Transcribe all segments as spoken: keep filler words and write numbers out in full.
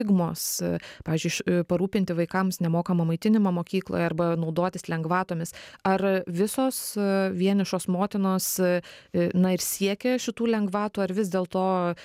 stigmos, pavyzdžiui, parūpinti vaikams nemokamą maitinimą mokykloje arba naudotis lengvatomis. Ar visos vienišos motinos, na, ir siekia šitų lengvatų, ar vis dėlto,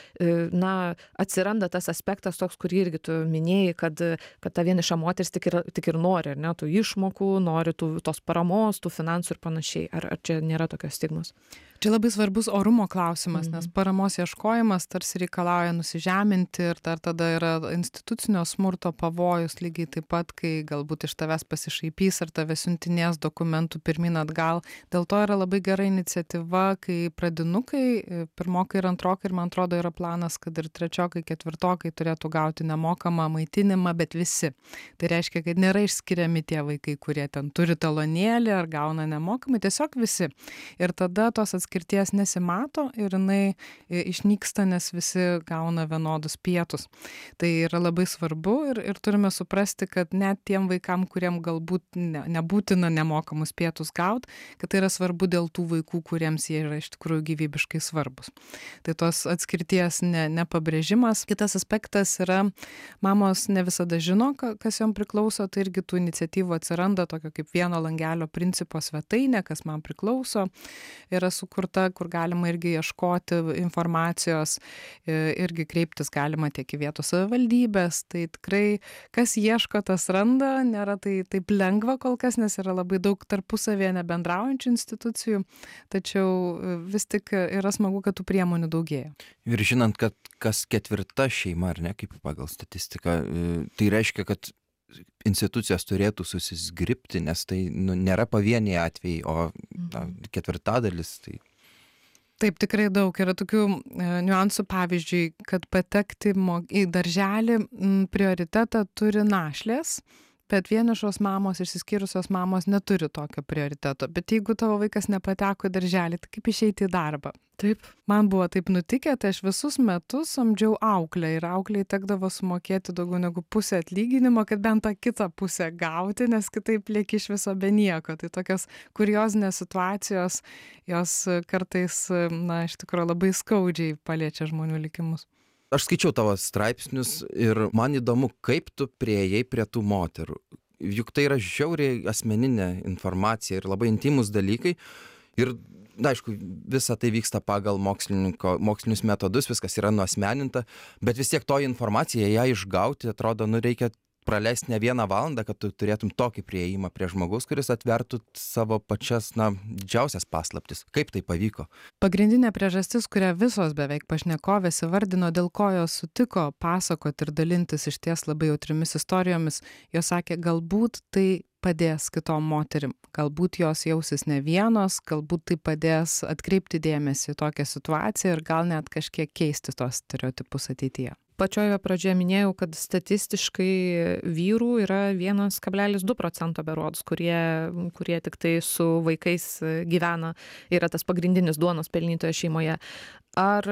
na, atsiranda tas aspektas toks, kurį irgi tu minėjai, kad, kad ta vieniša moteris tik ir, tik ir nori, ar ne, tų išmokų, nori tų, tos paramos, tų finansų ir panašiai. Ar, ar čia nėra tokios stigmos? Čia labai svarbus orumo klausimas, nes Mhm. paramos ieškojimas tarsi reikalauja nusižeminti ir dar tada yra institucinio smurto pavojus, lygiai taip pat, kai galbūt iš tavęs pasišaipys ar tave siuntinės dokumentų pirmyn atgal. Dėl to yra labai gera iniciatyva, kai pradinukai, pirmokai ir antrokai, ir man atrodo yra planas, kad ir trečiokai, ketvirtokai turėtų gauti nemokamą maitinimą, bet visi. Tai reiškia, kad nėra išskiriami tie vaikai, kurie ten turi talonėlį ar gauna nemokamai, tiesiog visi. Ir tada tos atskirties nesimato ir jinai išnyksta, nes visi gauna vienodus pietus. Tai yra labai svarbu ir, ir turime suprasti, kad net tiem vaikam, kuriem galbūt ne, nebūtina nemokamus pietus gaut, kad tai yra svarbu dėl tų vaikų, kuriems jie yra iš tikrųjų gyvybiškai svarbus. Tai tos atskirties ne, nepabrėžimas. Kitas aspektas yra, mamos ne visada žino, kas jom priklauso, tai irgi tų iniciatyvų atsiranda, tokio kaip vieno langelio principo svetainė, kas man priklauso, yra sukurta, kur galima irgi ieškoti informacijos, irgi kreiptis galima tiek į vietos savivaldybės. Tai tikrai, kas ieško, tas randa, nėra tai taip lengva kol kas, nes yra labai daug tarpusavėje nebendraujančių institucijų, tačiau vis tik yra smagu, kad tų priemonių daugėja. Ir žinant, kad kas ketvirta šeima, ar ne, kaip pagal statistiką, tai reiškia, kad institucijos turėtų susizgribti, nes tai nu, nėra pavieniai atvejai, o na, ketvirtadalis. Tai... Taip, tikrai daug. Yra tokių e, niuansų, pavyzdžiui, kad patekti mo- į darželį m, prioritetą turi našlės, bet vienišos mamos, išsiskyrusios mamos neturi tokio prioriteto. Bet jeigu tavo vaikas nepateko į darželį, tai kaip išeiti į darbą? Taip. Man buvo taip nutikę, tai aš visus metus samdžiau auklę ir auklei tekdavo sumokėti daugiau negu pusę atlyginimo, kad bent tą kitą pusę gauti, nes kitaip lieki iš viso be nieko. Tai tokios kuriozinės situacijos, jos kartais, na, iš tikrųjų labai skaudžiai paliečia žmonių likimus. Aš skaičiau tavo straipsnius ir man įdomu, kaip tu priėjai prie tų moterų. Juk tai yra žiauriai asmeninė informacija ir labai intimus dalykai. Ir, na, aišku, visa tai vyksta pagal mokslinius metodus, viskas yra nuasmeninta, bet vis tiek toji informacija, ją išgauti, atrodo, nu reikia praleisti ne vieną valandą, kad tu turėtum tokį prieėjimą prie žmogaus, kuris atvertų savo pačias, na, didžiausias paslaptis. Kaip tai pavyko? Pagrindinė priežastis, kurią visos beveik pašnekovės įvardino, dėl ko jos sutiko pasakoti ir dalintis išties labai jautrimis istorijomis, jos sakė, galbūt tai padės kitom moterim, galbūt jos jausis ne vienos, galbūt tai padės atkreipti dėmesį į tokią situaciją ir gal net kažkiek keisti tos stereotipus ateityje. Pačioje pradžioje minėjau, kad statistiškai vyrų yra vienas kablelis du procento berods, kurie, kurie tik tai su vaikais gyvena, yra tas pagrindinis duonos pelnytojas šeimoje. Ar,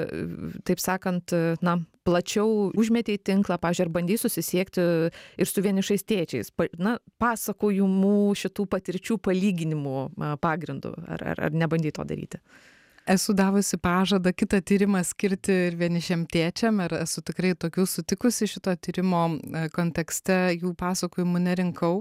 taip sakant, na, plačiau užmetei tinklą, pavyzdžiui, ar bandai susisiekti ir su vienišais tėčiais, na, pasakojimų šitų patirčių palyginimų pagrindų, ar, ar, ar nebandai to daryti? Esu davusi pažadą kitą tyrimą skirti ir vienišiem tėčiam ir esu tikrai tokių sutikusi šito tyrimo kontekste, jų pasakojimų nerinkau,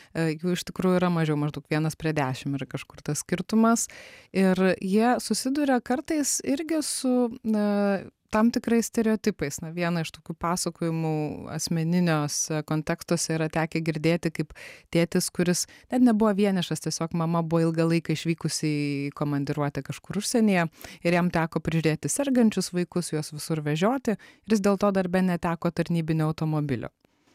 jų iš tikrųjų yra mažiau, maždaug vienas prie dešimt yra kažkur tas skirtumas ir jie susiduria kartais irgi su na, tam tikrais stereotipais. Na, viena iš tokių pasakojimų asmeninios kontekstuose yra tekę girdėti, kaip tėtis, kuris net nebuvo vienišas, tiesiog mama buvo ilgą laiką išvykusi į komandiruotę kažkur užsienyje ir jam teko prižiūrėti sergančius vaikus, juos visur vežioti ir jis dėl to darbe neteko tarnybinio automobilio.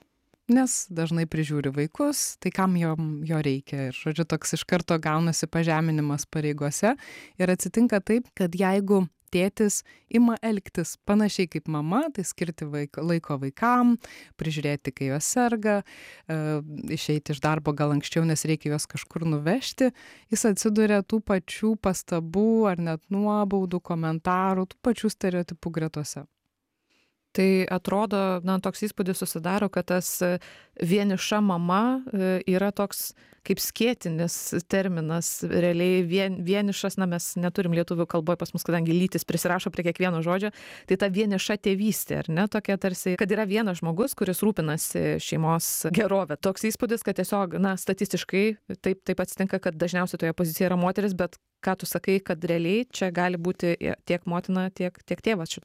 Nes dažnai prižiūri vaikus, tai kam jo, jo reikia. Ir, žodžiu, toks iš karto gaunasi pažeminimas pareigose ir atsitinka taip, kad jeigu tėtis ima elgtis panašiai kaip mama, tai skirti vaiko, laiko vaikam, prižiūrėti, kai jos serga, e, išeiti iš darbo gal anksčiau, nes reikia juos kažkur nuvežti, jis atsiduria tų pačių pastabų ar net nuobaudų, komentarų, tų pačių stereotipų gretose. Tai atrodo, na, toks įspūdis susidaro, kad tas vieniša mama yra toks kaip skėtinis terminas. Realiai vien, vienišas, na, mes neturim lietuvių kalboje pas mus, kadangi lytis prisirašo prie kiekvieno žodžio, tai ta vieniša tėvystė, ar ne, tokia tarsi, kad yra vienas žmogus, kuris rūpinasi šeimos gerovę. Toks įspūdis, kad tiesiog, na, statistiškai taip, taip atsitinka, kad dažniausiai toje pozicijoje yra moteris, bet ką tu sakai, kad realiai čia gali būti tiek motina, tiek, tiek tėvas šito